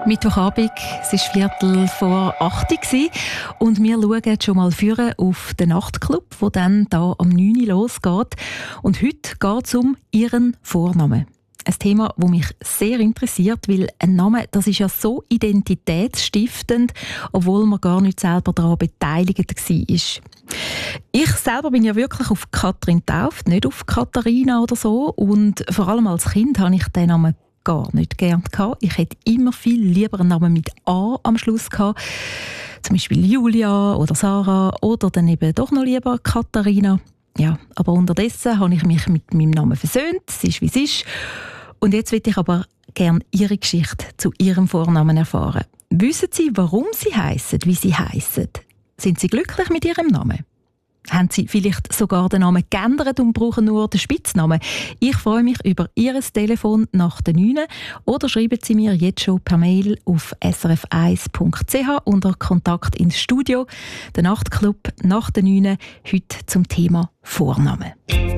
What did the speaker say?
Mittwochabend, es war 7:45 und wir schauen schon mal führen auf den Nachtclub, der dann hier am 9 Uhr losgeht. Und heute geht es um Ihren Vornamen. Ein Thema, das mich sehr interessiert, weil ein Name, das ist ja so identitätsstiftend, obwohl man gar nicht selber daran beteiligt war. Ich selber bin ja wirklich auf Katrin getauft, nicht auf Katharina oder so. Und vor allem als Kind habe ich den Namen gar nicht gern gehabt. Ich hätte immer viel lieber einen Namen mit A am Schluss gehabt. Zum Beispiel Julia oder Sarah oder dann eben doch noch lieber Katharina. Ja, aber unterdessen habe ich mich mit meinem Namen versöhnt. Es ist, wie es ist. Und jetzt möchte ich aber gerne Ihre Geschichte zu Ihrem Vornamen erfahren. Wissen Sie, warum Sie heissen, wie Sie heissen? Sind Sie glücklich mit Ihrem Namen? Haben Sie vielleicht sogar den Namen geändert und brauchen nur den Spitznamen? Ich freue mich über Ihr Telefon nach den 9 oder schreiben Sie mir jetzt schon per Mail auf srf1.ch unter Kontakt ins Studio. Der Nachtclub nach den 9 heute zum Thema Vornamen.